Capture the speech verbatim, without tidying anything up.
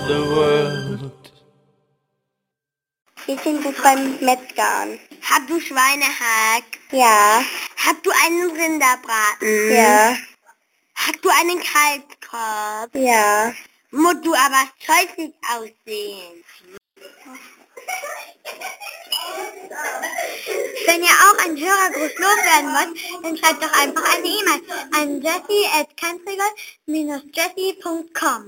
the world. Ich bin gut beim Metzgern. Hast du Schweinehack? Ja. Hast du einen Rinderbraten? Ja. Hast du einen Kalbskorb? Ja. Musst du aber scheußlich aussehen. Wenn ihr auch einen Hörergruß loswerden wollt, dann schreibt doch einfach eine E-Mail an jessie at jessie punkt com.